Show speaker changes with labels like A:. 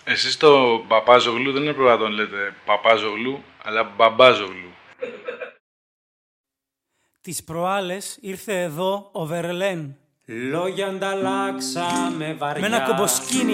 A: Εσείς το Παπάζογλου δεν έπρεπε να τον λέτε Παπάζογλου, αλλά Μπαμπάζογλου.
B: Τις προάλλες ήρθε εδώ ο Βερελέν.
C: Λόγια ανταλλάξαμε βαριά.
B: Με ένα κομποσκίνη